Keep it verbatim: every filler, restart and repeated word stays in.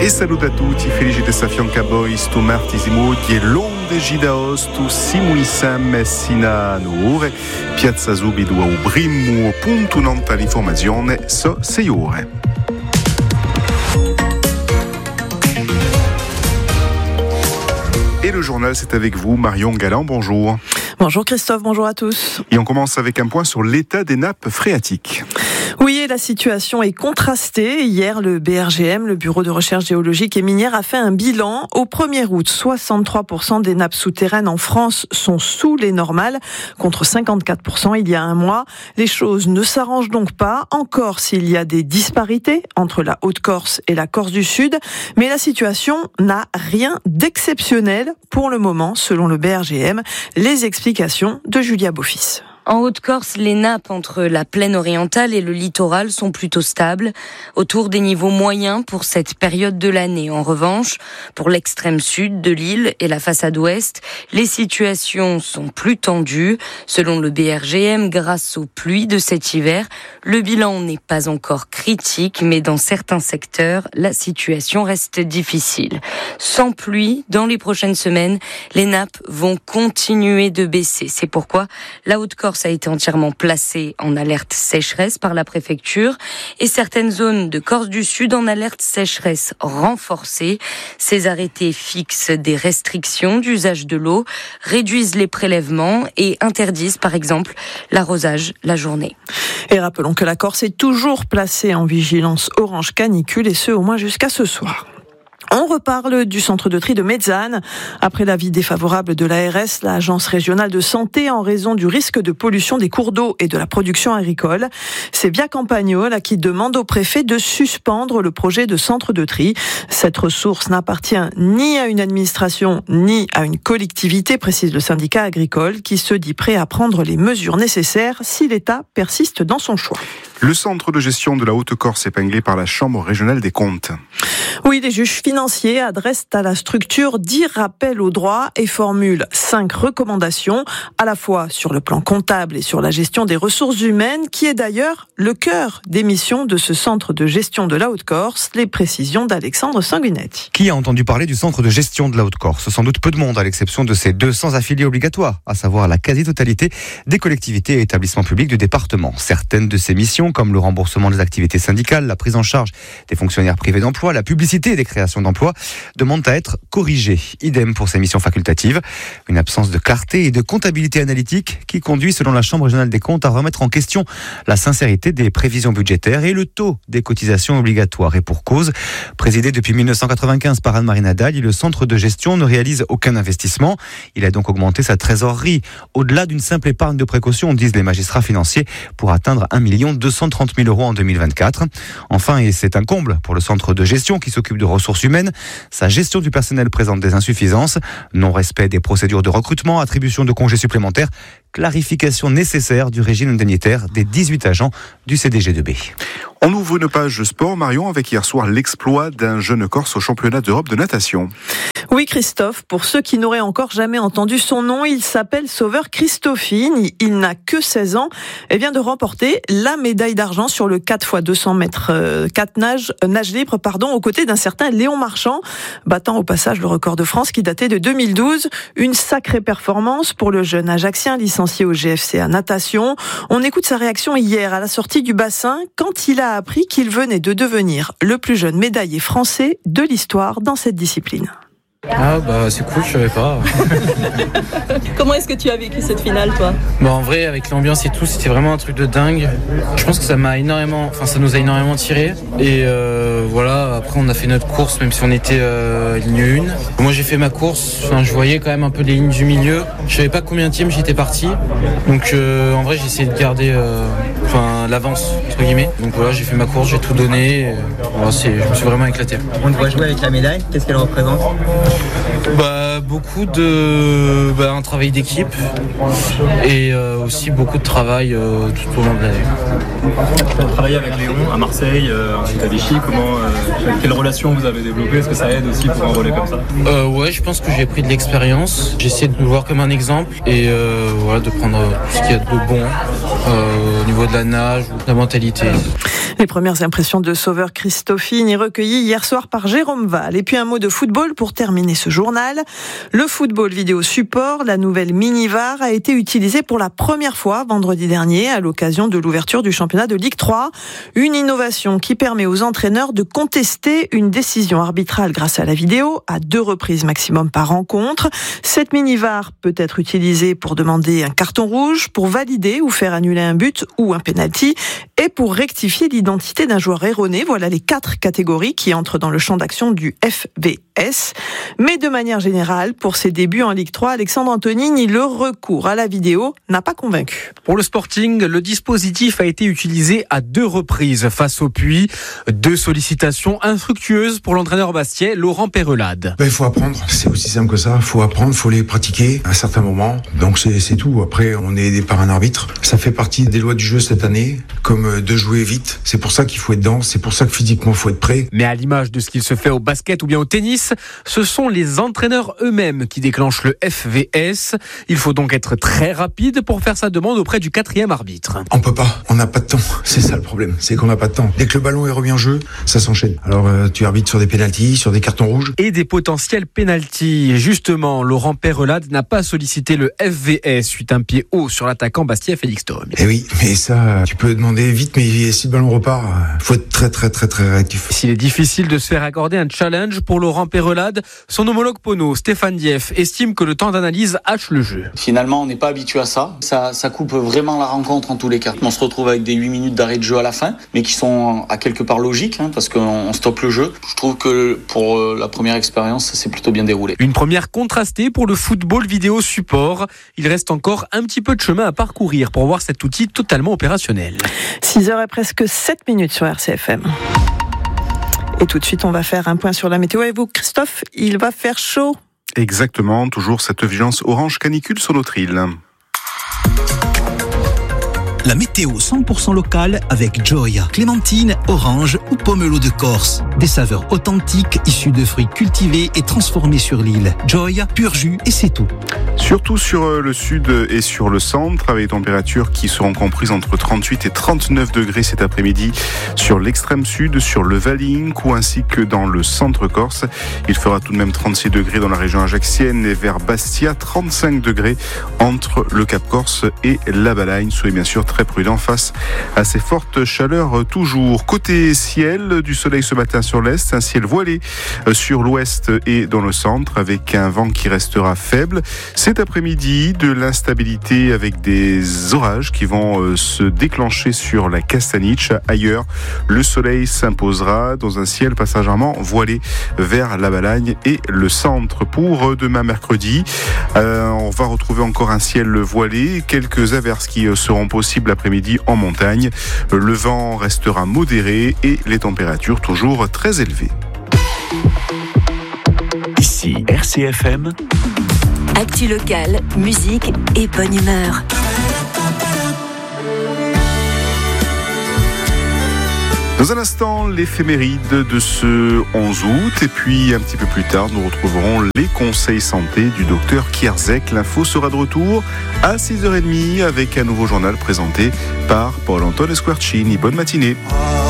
E saluto a tutti, felici de Safianca Boys, tu martisimo di l'onde gidaos, tu simuissam sina no ore, piazza subito au primo punto nanta l'informazione, so sei ore. Et le journal, c'est avec vous, Marion Galland, bonjour. Bonjour Christophe, bonjour à tous. Et on commence avec un point sur l'état des nappes phréatiques. Oui, et la situation est contrastée. Hier, le B R G M, le Bureau de recherche géologique et minière, a fait un bilan. Au premier août, soixante-trois pour cent des nappes souterraines en France sont sous les normales, contre cinquante-quatre pour cent il y a un mois. Les choses ne s'arrangent donc pas. En Corse, il y a des disparités entre la Haute-Corse et la Corse du Sud, mais la situation n'a rien d'exceptionnel pour le moment, selon le B R G M. Les explications de Julia Beaufils. En Haute-Corse, les nappes entre la plaine orientale et le littoral sont plutôt stables, autour des niveaux moyens pour cette période de l'année. En revanche, pour l'extrême sud de l'île et la façade ouest, les situations sont plus tendues. Selon le B R G M, grâce aux pluies de cet hiver, le bilan n'est pas encore critique, mais dans certains secteurs, la situation reste difficile. Sans pluie, dans les prochaines semaines, les nappes vont continuer de baisser. C'est pourquoi la Haute-Corse a été entièrement placée en alerte sécheresse par la préfecture et certaines zones de Corse du Sud en alerte sécheresse renforcée. Ces arrêtés fixent des restrictions d'usage de l'eau, réduisent les prélèvements et interdisent par exemple l'arrosage la journée. Et rappelons que la Corse est toujours placée en vigilance orange canicule et ce au moins jusqu'à ce soir. On reparle du centre de tri de Mezzane. Après l'avis défavorable de l'A R S, l'Agence régionale de santé, en raison du risque de pollution des cours d'eau et de la production agricole, c'est Via Campagnol qui demande au préfet de suspendre le projet de centre de tri. Cette ressource n'appartient ni à une administration ni à une collectivité, précise le syndicat agricole, qui se dit prêt à prendre les mesures nécessaires si l'État persiste dans son choix. Le centre de gestion de la Haute-Corse épinglé par la Chambre régionale des comptes. Oui, les juges financiers adressent à la structure dix rappels au droit et formulent cinq recommandations, à la fois sur le plan comptable et sur la gestion des ressources humaines, qui est d'ailleurs le cœur des missions de ce centre de gestion de la Haute-Corse. Les précisions d'Alexandre Sanguinetti. Qui a entendu parler du centre de gestion de la Haute-Corse ? Sans doute peu de monde, à l'exception de ses deux cents affiliés obligatoires, à savoir la quasi-totalité des collectivités et établissements publics du département. Certaines de ces missions, comme le remboursement des activités syndicales, la prise en charge des fonctionnaires privés d'emploi, la publicité des créations d'emplois, demandent à être corrigées. Idem pour ces missions facultatives. Une absence de clarté et de comptabilité analytique qui conduit, selon la Chambre régionale des comptes, à remettre en question la sincérité des prévisions budgétaires et le taux des cotisations obligatoires. Et pour cause, présidé depuis dix-neuf cent quatre-vingt-quinze par Anne-Marie Nadal, le centre de gestion ne réalise aucun investissement. Il a donc augmenté sa trésorerie au-delà d'une simple épargne de précaution, disent les magistrats financiers, pour atteindre un million deux cent trente mille euros en deux mille vingt-quatre. Enfin, et c'est un comble pour le centre de gestion qui s'occupe de ressources humaines, sa gestion du personnel présente des insuffisances, non-respect des procédures de recrutement, attribution de congés supplémentaires, clarification nécessaire du régime indemnitaire des dix-huit agents du C D G deux B. On ouvre une page sport, Marion, avec hier soir l'exploit d'un jeune Corse au championnat d'Europe de natation. Oui, Christophe, pour ceux qui n'auraient encore jamais entendu son nom, il s'appelle Sauveur Christophine. Il n'a que seize ans et vient de remporter la médaille d'argent sur le quatre fois deux cents mètres euh, quatre nage, euh, nage libre, pardon, aux côtés d'un certain Léon Marchand, battant au passage le record de France qui datait de deux mille douze. Une sacrée performance pour le jeune Ajaxien licencié au G F C à natation. On écoute sa réaction hier à la sortie du bassin quand il a appris qu'il venait de devenir le plus jeune médaillé français de l'histoire dans cette discipline. Ah bah c'est cool, je savais pas. Comment est-ce que tu as vécu cette finale, toi ? Bah en vrai, avec l'ambiance et tout, c'était vraiment un truc de dingue. Je pense que ça m'a énormément, enfin ça nous a énormément tiré. Et euh, voilà, après on a fait notre course, même si on était euh, ligne un. Moi j'ai fait ma course, enfin je voyais quand même un peu les lignes du milieu. Je savais pas combien de team j'étais parti. Donc euh, en vrai j'ai essayé de garder euh, enfin l'avance entre guillemets. Donc voilà, j'ai fait ma course, j'ai tout donné. Et, voilà, c'est, je me suis vraiment éclaté. On te voit jouer avec la médaille, qu'est-ce qu'elle représente ? Bah, beaucoup de bah, un travail d'équipe et euh, aussi beaucoup de travail euh, tout au long de l'année. Vous avez travaillé avec Léon à Marseille, euh, ensuite à Vichy. Comment, euh, quelle relation vous avez développée? Est-ce que ça aide aussi pour un relais comme ça? euh, Ouais, je pense que j'ai pris de l'expérience. J'essaie de me voir comme un exemple et euh, voilà, de prendre tout ce qu'il y a de bon euh, au niveau de la nage ou de la mentalité. Les premières impressions de Sauveur Christophine recueillies hier soir par Jérôme Val. Et puis un mot de football pour terminer ce journal. Le football vidéo support, la nouvelle mini-V A R, a été utilisée pour la première fois vendredi dernier à l'occasion de l'ouverture du championnat de Ligue trois. Une innovation qui permet aux entraîneurs de contester une décision arbitrale grâce à la vidéo à deux reprises maximum par rencontre. Cette mini-V A R peut être utilisée pour demander un carton rouge, pour valider ou faire annuler un but ou un penalty et pour rectifier l'identité d'un joueur erroné. Voilà les quatre catégories qui entrent dans le champ d'action du F V S. Mais de manière générale, pour ses débuts en Ligue trois, Alexandre Antonini, le recours à la vidéo n'a pas convaincu. Pour le Sporting, le dispositif a été utilisé à deux reprises face au Puy. Deux sollicitations infructueuses pour l'entraîneur bastia, Laurent Perrelade. Ben, il faut apprendre, c'est aussi simple que ça. Il faut apprendre, il faut les pratiquer à un certain moment. Donc c'est, c'est tout. Après, on est aidé par un arbitre. Ça fait partie des lois du jeu cette année, comme de jouer vite. C'est pour ça qu'il faut être dedans, c'est pour ça que physiquement il faut être prêt. Mais à l'image de ce qu'il se fait au basket ou bien au tennis, ce sont les entraîneurs eux-mêmes qui déclenchent le F V S. Il faut donc être très rapide pour faire sa demande auprès du quatrième arbitre. On peut pas, on n'a pas de temps. C'est ça le problème, c'est qu'on n'a pas de temps. Dès que le ballon est remis en jeu, ça s'enchaîne. Alors euh, tu arbitres sur des pénaltys, sur des cartons rouges. Et des potentiels pénaltys. Justement, Laurent Perrelade n'a pas sollicité le F V S suite un pied haut sur l'attaquant bastia Félix Thom. Eh oui, mais ça, tu peux demander vite, mais si le ballon repart, faut être très très très très réactif. S'il est difficile de se faire accorder un challenge pour Laurent Perrelade, son homologue Pono, Stéphane Dieff, estime que le temps d'analyse hache le jeu. Finalement, on n'est pas habitué à ça. ça. Ça coupe vraiment la rencontre en tous les cas. On se retrouve avec des huit minutes d'arrêt de jeu à la fin, mais qui sont à quelque part logiques, hein, parce qu'on stoppe le jeu. Je trouve que pour la première expérience, ça s'est plutôt bien déroulé. Une première contrastée pour le football vidéo support. Il reste encore un petit peu de chemin à parcourir pour voir cet outil totalement opérationnel. six heures et presque sept minutes sur R C F M. Et tout de suite, on va faire un point sur la météo. Et vous, Christophe, il va faire chaud. Exactement, toujours cette vigilance orange canicule sur notre île. La météo cent pour cent locale avec Joy. Clémentine, orange ou pomelo de Corse. Des saveurs authentiques issues de fruits cultivés et transformés sur l'île. Joy, pur jus et c'est tout. Surtout sur le sud et sur le centre, avec des températures qui seront comprises entre trente-huit et trente-neuf degrés cet après-midi sur l'extrême sud, sur le Valinco ainsi que dans le centre corse. Il fera tout de même trente-six degrés dans la région ajaxienne et vers Bastia, trente-cinq degrés entre le Cap Corse et la Balagne. Soyez bien sûr très prudent face à ces fortes chaleurs toujours. Côté ciel, du soleil ce matin sur l'est, un ciel voilé sur l'ouest et dans le centre avec un vent qui restera faible. Cet après-midi, de l'instabilité avec des orages qui vont se déclencher sur la Castaniche. Ailleurs, le soleil s'imposera dans un ciel passagèrement voilé vers la Balagne et le centre. Pour demain mercredi, euh, on va retrouver encore un ciel voilé, quelques averses qui seront possibles l'après-midi en montagne. Le vent restera modéré et les températures toujours très élevées. Ici R C F M. Actu locale, musique et bonne humeur. Dans un instant, l'éphéméride de ce onze août. Et puis, un petit peu plus tard, nous retrouverons les conseils santé du docteur Kierzek. L'info sera de retour à six heures trente avec un nouveau journal présenté par Paul-Antoine Esquarcini. Bonne matinée.